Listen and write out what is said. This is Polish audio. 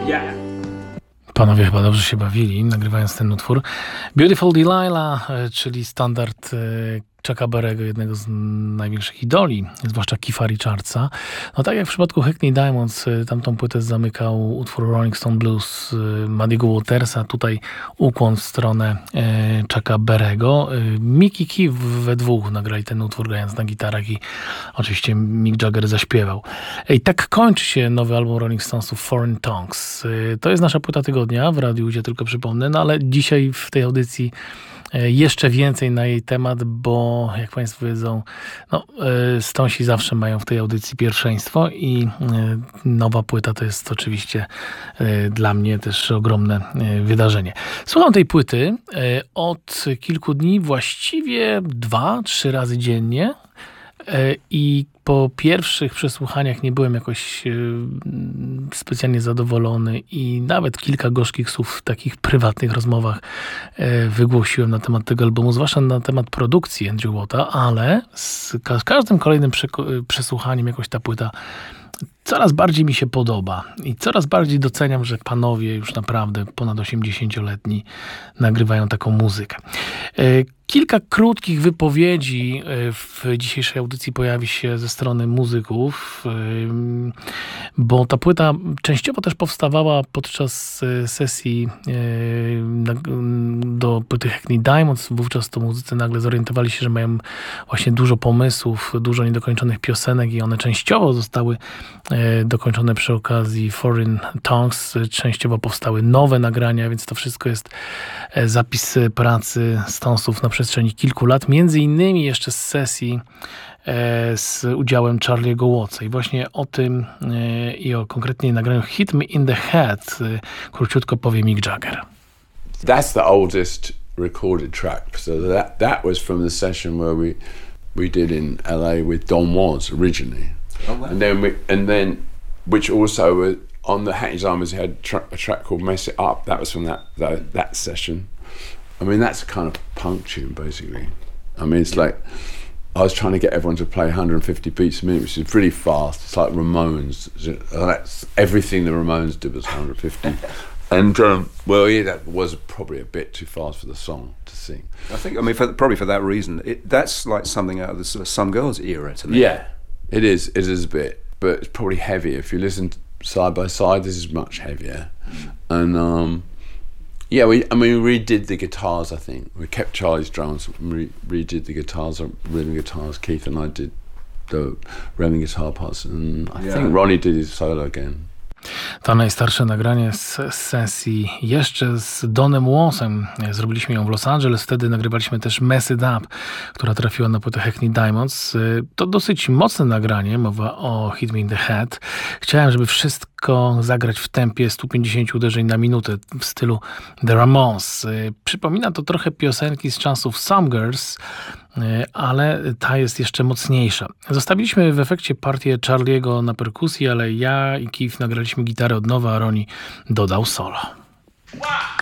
Panowie chyba dobrze się bawili, nagrywając ten utwór. Beautiful Delilah, czyli standard Chucka Berry'ego, jednego z największych idoli, zwłaszcza Keitha Richardsa. No tak jak w przypadku Hackney Diamonds, tamtą płytę zamykał utwór Rolling Stone Blues Muddy'ego Watersa, tutaj ukłon w stronę Chucka Berry'ego. Mick i Keith we dwóch nagrali ten utwór, grając na gitarach, i oczywiście Mick Jagger zaśpiewał. I tak kończy się nowy album Rolling Stonesów Foreign Tongues. To jest nasza płyta tygodnia w Radiu Ludzie, tylko przypomnę, no ale dzisiaj w tej audycji jeszcze więcej na jej temat, bo jak Państwo wiedzą, no, Stonesi zawsze mają w tej audycji pierwszeństwo i nowa płyta to jest oczywiście dla mnie też ogromne wydarzenie. Słucham tej płyty od kilku dni, właściwie 2-3 razy dziennie, i po pierwszych przesłuchaniach nie byłem jakoś specjalnie zadowolony i nawet kilka gorzkich słów w takich prywatnych rozmowach wygłosiłem na temat tego albumu, zwłaszcza na temat produkcji Andrew Watta, ale z każdym kolejnym przesłuchaniem jakoś ta płyta coraz bardziej mi się podoba i coraz bardziej doceniam, że panowie już naprawdę ponad 80-letni nagrywają taką muzykę. Kilka krótkich wypowiedzi w dzisiejszej audycji pojawi się ze strony muzyków, bo ta płyta częściowo też powstawała podczas sesji do płyty Hackney Diamonds. Wówczas to muzycy nagle zorientowali się, że mają właśnie dużo pomysłów, dużo niedokończonych piosenek i one częściowo zostały dokończone przy okazji Foreign Tongues. Częściowo powstały nowe nagrania, więc to wszystko jest zapis pracy Stonesów na przestrzeni kilku lat, między innymi jeszcze z sesji z udziałem Charlie'ego Wattsa. I właśnie o tym i o konkretnie nagraniu Hit Me in the Head króciutko powie Mick Jagger. That's the oldest recorded track. So that was from the session where we did in LA with Don Was originally. Oh, wow. And then which also on the Hackney Diamonds had a track called Mess It Up. That was from that session. I mean, that's a kind of punk tune, basically. I mean, it's like I was trying to get everyone to play 150 beats a minute, which is really fast. It's like Ramones. That's everything the Ramones did was 150. And well, yeah, that was probably a bit too fast for the song to sing. I think, I mean, probably for that reason, that's like something out of the sort of Some Girls era to me. Yeah, it is. It is a bit, but it's probably heavier. If you listen side by side, this is much heavier. And yeah, we redid the guitars, I think. We kept Charlie's drums, redid the guitars, rhythm guitars. Keith and I did the rhythm guitar parts, and I think Ronnie did his solo again. To najstarsze nagranie z sesji jeszcze z Donem Wassem. Zrobiliśmy ją w Los Angeles. Wtedy nagrywaliśmy też Mess It Up, która trafiła na płytę Hackney Diamonds. To dosyć mocne nagranie, mowa o Hit Me in the Head. Chciałem, żeby wszystko zagrać w tempie 150 uderzeń na minutę w stylu The Ramones. Przypomina to trochę piosenki z czasów Some Girls, ale ta jest jeszcze mocniejsza. Zostawiliśmy w efekcie partię Charlie'ego na perkusji, ale ja i Keith nagraliśmy gitarę od nowa, a Ronnie dodał solo.